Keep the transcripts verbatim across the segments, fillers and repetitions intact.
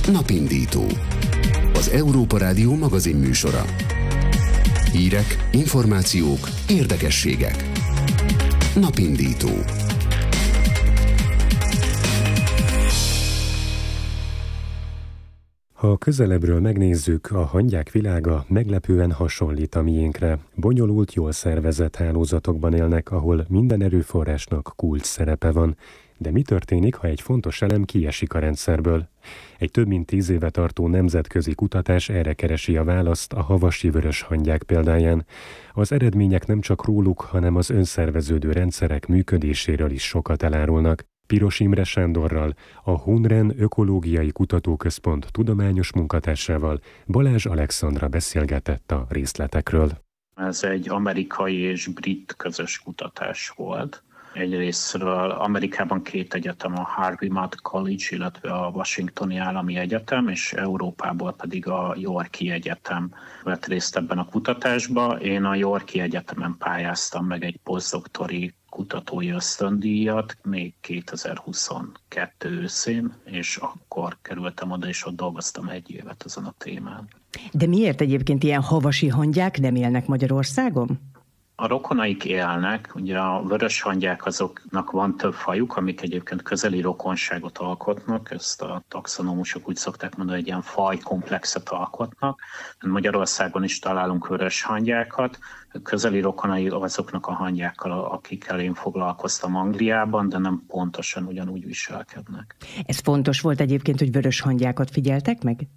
Napindító. Az Európa Rádió magazin műsora. Hírek, információk, érdekességek. Napindító. Ha közelebbről megnézzük, a hangyák világa meglepően hasonlít a miénkre. Bonyolult, jól szervezett hálózatokban élnek, ahol minden erőforrásnak kulcs szerepe van. De mi történik, ha egy fontos elem kiesik a rendszerből? Egy több mint tíz éve tartó nemzetközi kutatás erre keresi a választ a havasi vöröshangyák példáján. Az eredmények nem csak róluk, hanem az önszerveződő rendszerek működéséről is sokat elárulnak. Piros Imre Sándorral, a Hunren Ökológiai Kutatóközpont tudományos munkatársával Balázs Alexandra beszélgetett a részletekről. Ez egy amerikai és brit közös kutatás volt. Egyrésztről Amerikában két egyetem, a Harvey Mudd College, illetve a Washingtoni Állami Egyetem, és Európából pedig a Yorki Egyetem vett részt ebben a kutatásban. Én a Yorki Egyetemen pályáztam meg egy posztdoktori kutatói ösztöndíjat még kétezer-huszonkettő őszén, és akkor kerültem oda, és ott dolgoztam egy évet ezen a témán. De miért egyébként ilyen havasi hangyák nem élnek Magyarországon? A rokonaik élnek, ugye a vöröshangyák azoknak van több fajuk, amik egyébként közeli rokonságot alkotnak, ezt a taxonomusok úgy szokták mondani, hogy ilyen fajkomplexet alkotnak. Magyarországon is találunk vöröshangyákat, közeli rokonai azoknak a hangyákkal, akikkel én foglalkoztam Angliában, de nem pontosan ugyanúgy viselkednek. Ez fontos volt egyébként, hogy vöröshangyákat figyeltek meg?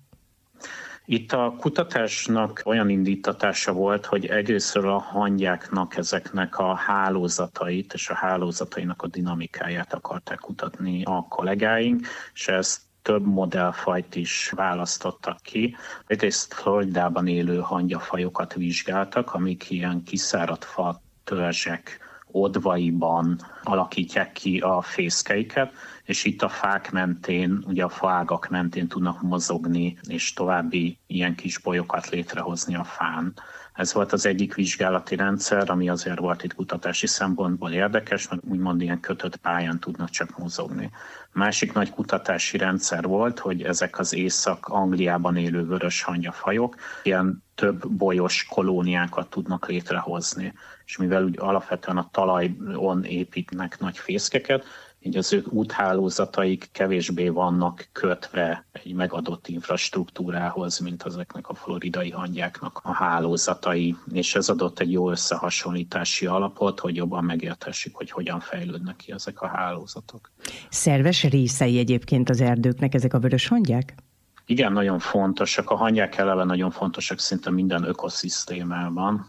Itt a kutatásnak olyan indítatása volt, hogy egyrésztről a hangyáknak ezeknek a hálózatait és a hálózatainak a dinamikáját akarták kutatni a kollégáink, és ezt több modellfajt is választottak ki. Egyrészt Floridában élő hangyafajokat vizsgáltak, amik ilyen kiszáradt fa törzsek odvaiban alakítják ki a fészkeiket, és itt a fák mentén, ugye a faágak mentén tudnak mozogni, és további ilyen kis bolyokat létrehozni a fán. Ez volt az egyik vizsgálati rendszer, ami azért volt itt kutatási szempontból érdekes, mert úgymond ilyen kötött pályán tudnak csak mozogni. A másik nagy kutatási rendszer volt, hogy ezek az Észak-Angliában élő vöröshangyafajok ilyen több bolyos kolóniákat tudnak létrehozni. És mivel úgy alapvetően a talajon építnek nagy fészkeket, így az ő úthálózataik kevésbé vannak kötve egy megadott infrastruktúrához, mint ezeknek a floridai hangyáknak a hálózatai, és ez adott egy jó összehasonlítási alapot, hogy jobban megértessük, hogy hogyan fejlődnek ki ezek a hálózatok. Szerves részei egyébként az erdőknek ezek a vöröshangyák? Igen, nagyon fontosak. A hangyák eleve nagyon fontosak szinte minden ökoszisztémában.